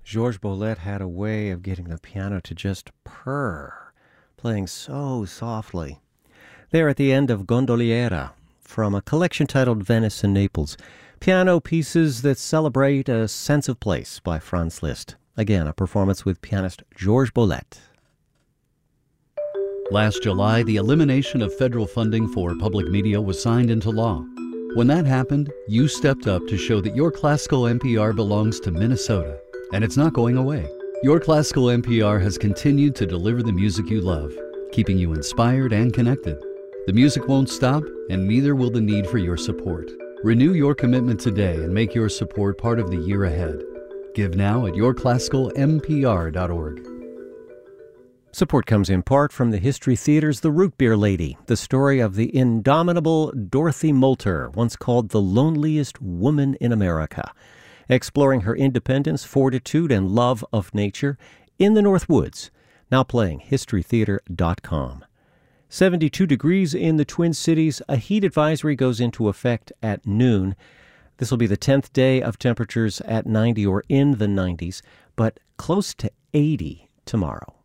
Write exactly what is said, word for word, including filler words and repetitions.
Georges Bolette had a way of getting the piano to just purr, playing so softly. There at the end of Gondoliera, from a collection titled Venice and Naples, piano pieces that celebrate a sense of place by Franz Liszt. Again, a performance with pianist Georges Bolette. Last July, the elimination of federal funding for public media was signed into law. When that happened, you stepped up to show that your classical N P R belongs to Minnesota, and it's not going away. Your classical N P R has continued to deliver the music you love, keeping you inspired and connected. The music won't stop, and neither will the need for your support. Renew your commitment today and make your support part of the year ahead. Give now at your classical m p r dot org. Support comes in part from the History Theater's The Root Beer Lady, the story of the indomitable Dorothy Moulter, once called the loneliest woman in America, exploring her independence, fortitude, and love of nature in the North Woods, now playing history theater dot com. seventy-two degrees in the Twin Cities. A heat advisory goes into effect at noon. This will be the tenth day of temperatures at ninety or in the nineties, but close to eighty tomorrow.